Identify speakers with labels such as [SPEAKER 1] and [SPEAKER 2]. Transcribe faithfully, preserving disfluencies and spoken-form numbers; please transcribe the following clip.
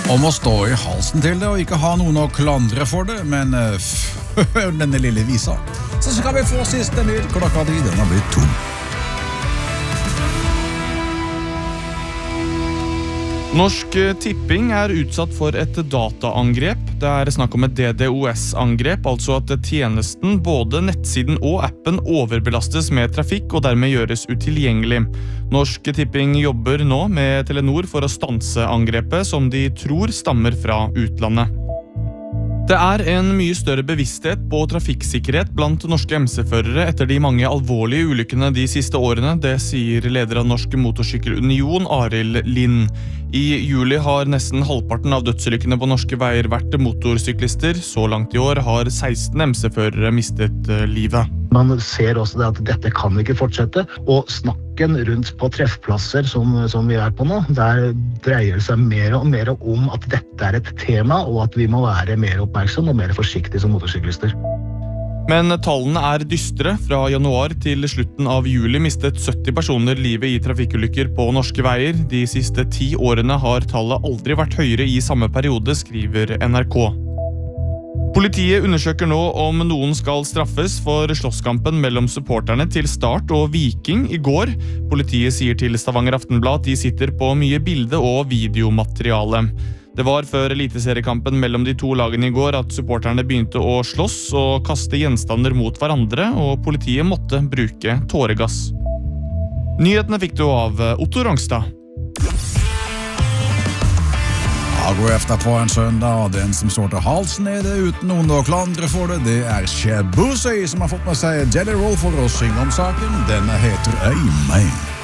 [SPEAKER 1] Om å stå i halsen til det og ikke ha noen å klandre for det, men hør denne lille visa. Så skal vi få siste nytt klokka di, den har blitt to.
[SPEAKER 2] Norsk Tipping er utsatt for et dataangrep. Det er snakk om et D DoS-angrep, altså at tjenesten, både nettsiden og appen overbelastes med trafikk og dermed gjøres utilgjengelig. Norsk Tipping jobber nå med Telenor for å stanse angrepet, som de tror stammer fra utlandet. Det er en mye større bevissthet på trafikksikkerhet blant norske M C-førere etter de mange alvorlige ulykkene de siste årene, det sier leder av Norsk Motorsykkelunion, Arild Lind. I juli har nesten halvparten av dødsulykkene på norske veier vært motorsyklister. Så langt i år har seksten M C-førere mistet livet.
[SPEAKER 3] Man ser også det at dette kan ikke fortsette, og snakken rundt på treffplasser som, som vi er på nå, der dreier det seg mer og mer om at dette er et tema, og at vi må være mer oppmerksom og mer forsiktige som motorsyklister.
[SPEAKER 2] Men tallene er dystre. Fra januar til slutten av juli mistet sytti personer livet i trafikkulykker på norske veier. De siste ti årene har tallet aldri vært høyere i samme periode, skriver N R K. Politiet undersøker nå om noen skal straffes for slåsskampen mellom supporterne til Start og Viking i går. Politiet sier til Stavanger Aftenblad at de sitter på mye bilde- og videomateriale. Det var før eliteseriekampen mellom de to lagene i går at supporterne begynte å slåss og kaste gjenstander mot hverandre, og politiet måtte bruke tåregass. Nyhetene fikk du av Otto Rangstad.
[SPEAKER 1] God efter på en søndag, og den som står til halsen nede uten noen å klandre for det, det er Shabuzi som har fått med seg Jelly Roll for å synge om saken. Denne heter Amen.